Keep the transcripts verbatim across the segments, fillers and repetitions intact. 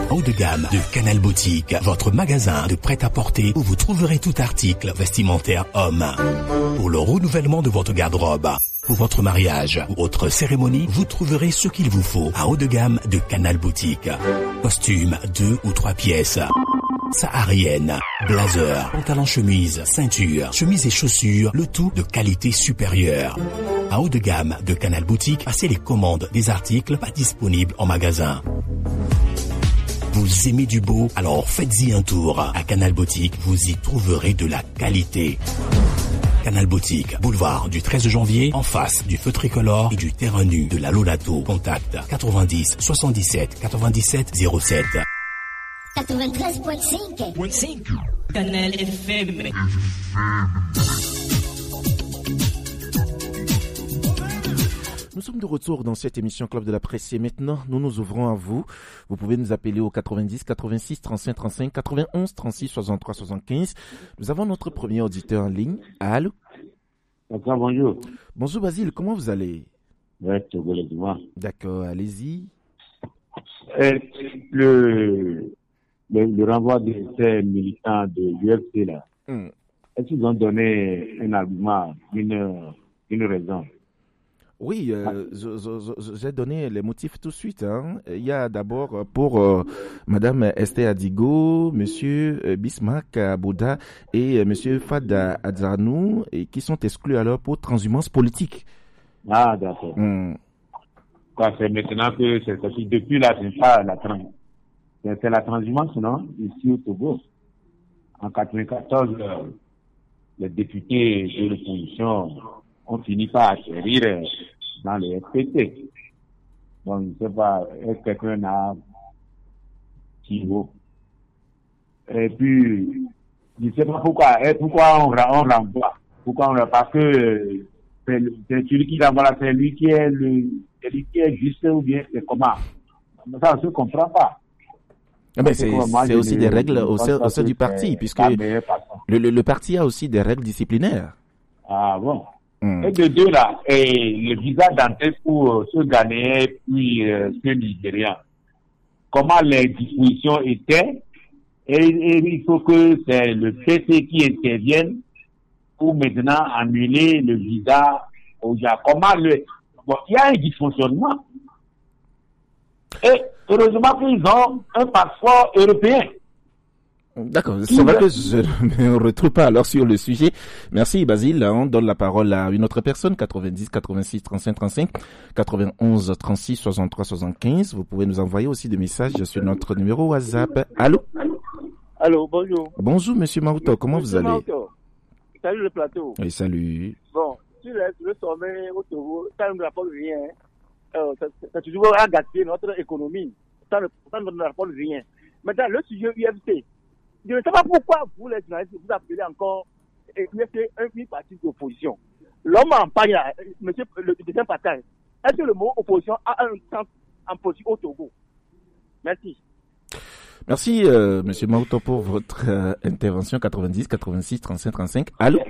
Haut de gamme de Canal Boutique, votre magasin de prêt-à-porter où vous trouverez tout article vestimentaire homme. Pour le renouvellement de votre garde-robe, pour votre mariage ou autre cérémonie, vous trouverez ce qu'il vous faut à haut de gamme de Canal Boutique. Costumes, deux ou trois pièces. Saharienne, blazer, pantalon chemise, ceinture, chemise et chaussures, le tout de qualité supérieure. À haut de gamme de Canal Boutique, passez les commandes des articles pas disponibles en magasin. Vous aimez du beau? Alors faites-y un tour. À Canal Boutique, vous y trouverez de la qualité. Canal Boutique, boulevard du treize janvier, en face du feu tricolore et du terrain nu de la Lolato. Contact quatre-vingt-dix soixante-dix-sept quatre-vingt-dix-sept zéro sept. quatre-vingt-treize virgule cinq. Canal F M. Nous sommes de retour dans cette émission Club de la Presse et maintenant nous nous ouvrons à vous. Vous pouvez nous appeler au quatre-vingt-dix quatre-vingt-six trente-cinq trente-cinq quatre-vingt-onze trente-six soixante-trois soixante-quinze. Nous avons notre premier auditeur en ligne. Allô? Bonjour. Bonjour Basile, comment vous allez? Ouais, tu veux le dire. D'accord, allez-y. Euh, le, le, le renvoi de ces militants de l'U F C là, mm. est-ce qu'ils ont donné un argument, une, une raison? Oui, euh, je, je, je, j'ai donné les motifs tout de suite. Hein. Il y a d'abord pour euh, Madame Esther Adigo, Monsieur euh, Bismarck Abouda et euh, Monsieur Fada Adzanou, et qui sont exclus alors pour transhumance politique. Ah, d'accord. Mm. Quoi, c'est maintenant que c'est aussi depuis là, c'est pas la trans, c'est, c'est la transhumance, non? Ici au Togo, en quatre-vingt-quatorze, euh, les députés de l'opposition ont fini par atterrir dans les F P T. Donc, je ne sais pas, est-ce que quelqu'un a qui vaut. Et puis, je ne sais pas pourquoi, et pourquoi on, on renvoie. Pourquoi on renvoie? Parce que c'est, c'est celui qui renvoie là, c'est lui qui est le, c'est lui qui est juste ou bien c'est comment? Ça, on ne se comprend pas. Ah ben c'est, c'est, c'est aussi des règles au sein, au sein du parti, puisque le, le, le parti a aussi des règles disciplinaires. Ah bon? Mm. Et de deux là, et le visa d'entrée pour ce Ghanéen puis euh, ce Nigérian, comment les dispositions étaient, et, et il faut que c'est le P C qui intervienne pour maintenant annuler le visa au Japon. Comment le, bon, il y a un dysfonctionnement. Et heureusement qu'ils ont un passeport européen. D'accord, c'est vrai que je ne me retrouve pas alors sur le sujet. Merci Basile, on donne la parole à une autre personne, quatre-vingt-dix quatre-vingt-six trente-cinq trente-cinq, quatre-vingt-onze trente-six soixante-trois soixante-quinze. Vous pouvez nous envoyer aussi des messages sur notre numéro WhatsApp. Allô? Allô, bonjour. Bonjour Monsieur Maouto, comment Monsieur vous allez? Maouto. Salut le plateau. Oui, salut. Bon, sur le, le sommet au Togo, ça ne rapporte rien. Euh, ça, ça toujours à gâter notre économie. Ça ne, ça ne rapporte rien. Maintenant, le sujet U F C. Je ne sais pas pourquoi vous, les journalistes, vous appelez encore U F C un parti d'opposition. L'homme en paille, monsieur le deuxième partage. Est-ce que le mot opposition a un sens en politique au Togo? Merci. Merci, euh, monsieur Maouto, pour votre euh, intervention. Quatre-vingt-dix quatre-vingt-six trente-cinq trente-cinq. Allô?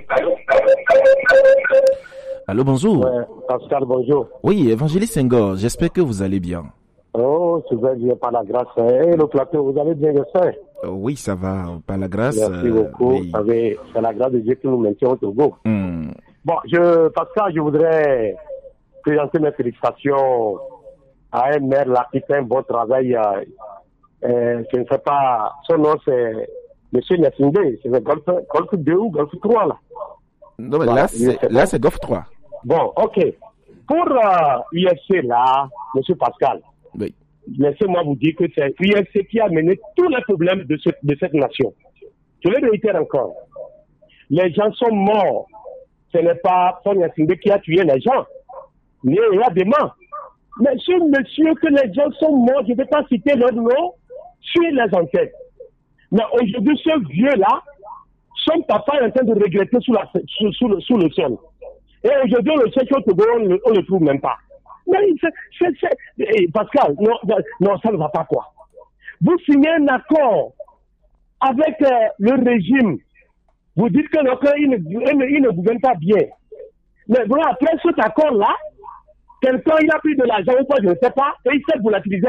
Allô, bonjour. Ouais, Pascal, bonjour. Oui, Évangéliste Senghor, j'espère que vous allez bien. Oh, je vais bien par la grâce. Et le plateau, vous allez bien, j'espère? Euh, oui, ça va, par la grâce. Merci beaucoup. Euh, oui. Vous savez, c'est la grâce de Dieu qui nous maintient au Togo. Mm. Bon, je, Pascal, je voudrais présenter mes félicitations à un maire là qui fait un bon travail. Euh, euh, je ne sais pas, son nom c'est M. Nassingé, c'est le Golfe, Golfe deux ou Golfe trois là. Non, mais voilà, là, c'est, là, c'est Golfe trois. Bon, ok. Pour euh, U F C là, M. Pascal, oui. Laissez-moi vous dire que c'est U F C qui a mené tous les problèmes de, ce, de cette nation. Je le réitère encore. Les gens sont morts. Ce n'est pas Sonia Sindé qui a tué les gens. Mais il y a des morts. Mais ce monsieur que les gens sont morts, je ne vais pas citer leur nom, sur les enquêtes. Mais aujourd'hui, ce vieux-là, son papa est en train de regretter sous, la, sous, sous, le, sous le sol. Et aujourd'hui, on le cherche au Togo, on ne le trouve même pas. Mais c'est, c'est, c'est, Pascal, non, non, ça ne va pas quoi. Vous signez un accord avec euh, le régime. Vous dites que le, il, ne, il, ne, il ne gouverne pas bien. Mais voilà, après cet accord-là, quelqu'un il a pris de l'argent ou quoi, je ne sais pas, et il s'est volatiliser